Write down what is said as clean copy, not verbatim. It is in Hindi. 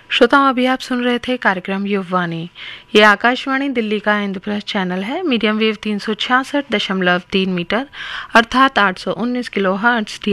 श्रोताओं, अभी आप सुन रहे थे कार्यक्रम युववाणी। ये आकाशवाणी दिल्ली का इंद्रप्रस्थ चैनल है। मीडियम वेव 366.3 मीटर अर्थात 819 किलोहर्ट्ज